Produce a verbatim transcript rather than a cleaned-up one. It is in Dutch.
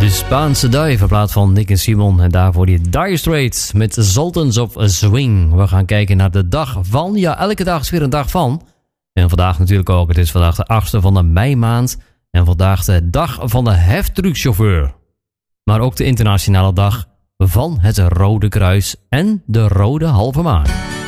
De Spaanse Duif in plaats van Nick en Simon. En daarvoor die Dire Straits met Sultans of Swing. We gaan kijken naar de dag van. Ja, elke dag is weer een dag van. En vandaag natuurlijk ook. Het is vandaag de achtste van de meimaand. En vandaag de dag van de heftruckchauffeur. Maar ook de internationale dag van het Rode Kruis en de Rode Halve Maan.